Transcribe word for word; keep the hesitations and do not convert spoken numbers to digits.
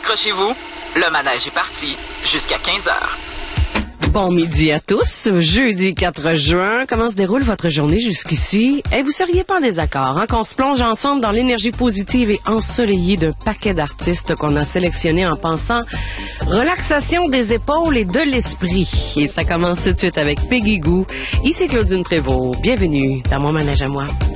Accrochez-vous, le manège est parti jusqu'à quinze heures. Bon midi à tous. Jeudi quatre juin, comment se déroule votre journée jusqu'ici? Eh, vous seriez pas en désaccord, hein, qu'on se plonge ensemble dans l'énergie positive et ensoleillée d'un paquet d'artistes qu'on a sélectionnés en pensant relaxation des épaules et de l'esprit. Et ça commence tout de suite avec Peggy Gou. Ici Claudine Prévost. Bienvenue dans mon manège à moi.